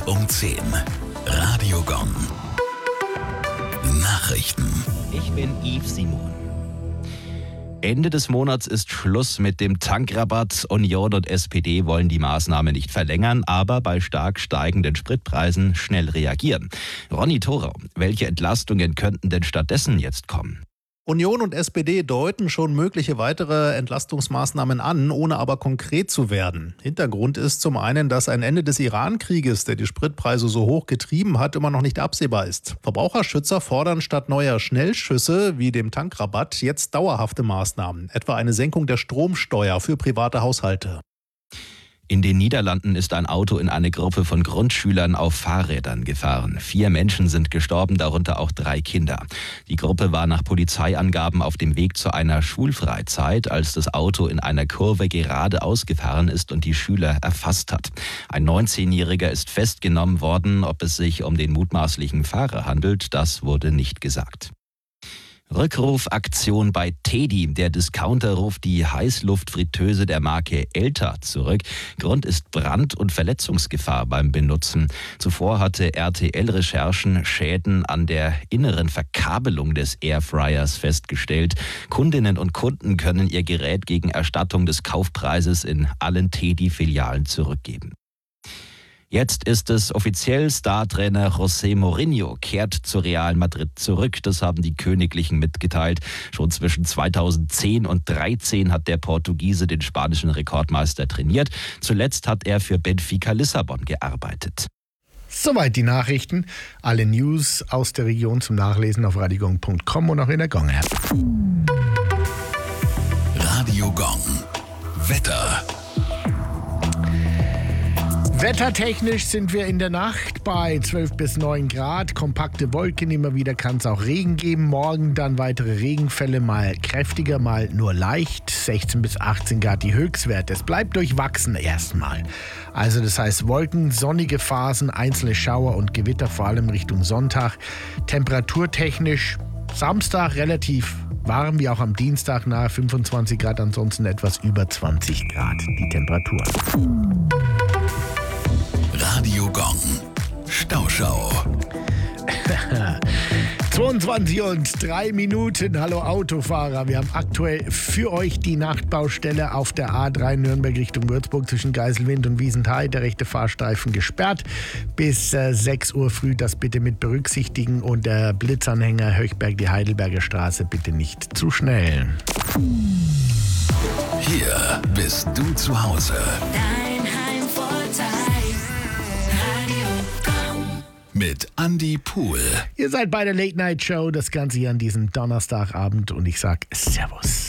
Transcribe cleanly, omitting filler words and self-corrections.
um 10. Radio Gong. Nachrichten. Ich bin Yves Simon. Ende des Monats ist Schluss mit dem Tankrabatt. Union und SPD wollen die Maßnahme nicht verlängern, aber bei stark steigenden Spritpreisen schnell reagieren. Ronny Thorau, welche Entlastungen könnten denn stattdessen jetzt kommen? Union und SPD deuten schon mögliche weitere Entlastungsmaßnahmen an, ohne aber konkret zu werden. Hintergrund ist zum einen, dass ein Ende des Iran-Krieges, der die Spritpreise so hoch getrieben hat, immer noch nicht absehbar ist. Verbraucherschützer fordern statt neuer Schnellschüsse wie dem Tankrabatt jetzt dauerhafte Maßnahmen, etwa eine Senkung der Stromsteuer für private Haushalte. In den Niederlanden ist ein Auto in eine Gruppe von Grundschülern auf Fahrrädern gefahren. 4 Menschen sind gestorben, darunter auch 3 Kinder. Die Gruppe war nach Polizeiangaben auf dem Weg zu einer Schulfreizeit, als das Auto in einer Kurve geradeaus gefahren ist und die Schüler erfasst hat. Ein 19-Jähriger ist festgenommen worden. Ob es sich um den mutmaßlichen Fahrer handelt, das wurde nicht gesagt. Rückrufaktion bei Teddy. Der Discounter ruft die Heißluftfritteuse der Marke Elta zurück. Grund ist Brand- und Verletzungsgefahr beim Benutzen. Zuvor hatte RTL-Recherchen Schäden an der inneren Verkabelung des Airfryers festgestellt. Kundinnen und Kunden können ihr Gerät gegen Erstattung des Kaufpreises in allen Teddy-Filialen zurückgeben. Jetzt ist es offiziell, Startrainer José Mourinho kehrt zu Real Madrid zurück. Das haben die Königlichen mitgeteilt. Schon zwischen 2010 und 2013 hat der Portugiese den spanischen Rekordmeister trainiert. Zuletzt hat er für Benfica Lissabon gearbeitet. Soweit die Nachrichten. Alle News aus der Region zum Nachlesen auf radiogong.com und auch in der Gong-App. Radio Gong. Wetter. Wettertechnisch sind wir in der Nacht bei 12 bis 9 Grad. Kompakte Wolken, immer wieder kann es auch Regen geben. Morgen dann weitere Regenfälle, mal kräftiger, mal nur leicht. 16 bis 18 Grad die Höchstwerte. Es bleibt durchwachsen erstmal. Also das heißt Wolken, sonnige Phasen, einzelne Schauer und Gewitter, vor allem Richtung Sonntag. Temperaturtechnisch Samstag relativ warm, wie auch am Dienstag nahe 25 Grad. Ansonsten etwas über 20 Grad die Temperatur. Radio Gong. Stauschau. 22:03. Hallo Autofahrer. Wir haben aktuell für euch die Nachtbaustelle auf der A3 Nürnberg Richtung Würzburg zwischen Geiselwind und Wiesenthal. Der rechte Fahrstreifen gesperrt. Bis 6 Uhr früh das bitte mit berücksichtigen. Und der Blitzanhänger Höchberg, die Heidelberger Straße, bitte nicht zu schnell. Hier bist du zu Hause. Dein Heimvorteil. Radio Gong. Mit Andi Pohl. Ihr seid bei der Late Night Show, das Ganze hier an diesem Donnerstagabend und ich sag Servus.